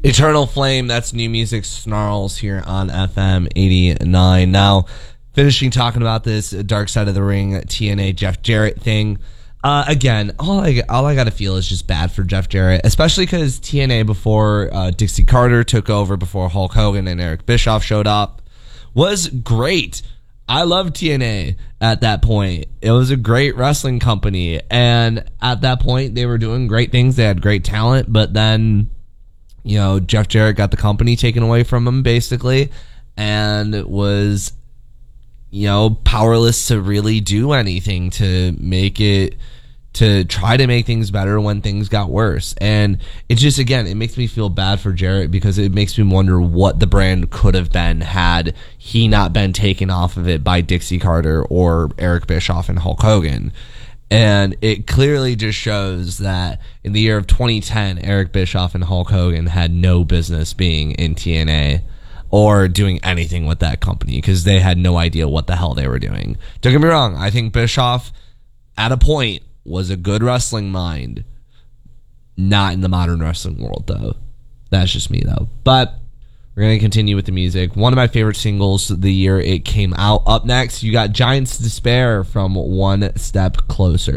Eternal Flame, that's New Music Snarls here on FM 89. Now, finishing talking about this Dark Side of the Ring TNA Jeff Jarrett thing. Again, all I gotta feel is just bad for Jeff Jarrett, especially because TNA before Dixie Carter took over, before Hulk Hogan and Eric Bischoff showed up, was great. I loved TNA at that point. It was a great wrestling company, and at that point, they were doing great things. They had great talent, but then, you know, Jeff Jarrett got the company taken away from him, basically, and was, you know, powerless to really do anything to make it, to try to make things better when things got worse. And it just, again, it makes me feel bad for Jarrett, because it makes me wonder what the brand could have been had he not been taken off of it by Dixie Carter or Eric Bischoff and Hulk Hogan. And it clearly just shows that in the year of 2010, Eric Bischoff and Hulk Hogan had no business being in TNA or doing anything with that company, because they had no idea what the hell they were doing. Don't get me wrong, I think Bischoff, at a point, was a good wrestling mind. Not in the modern wrestling world, though. That's just me, though. But we're going to continue with the music. One of my favorite singles the year it came out. Up next, you got Giants Despair from One Step Closer.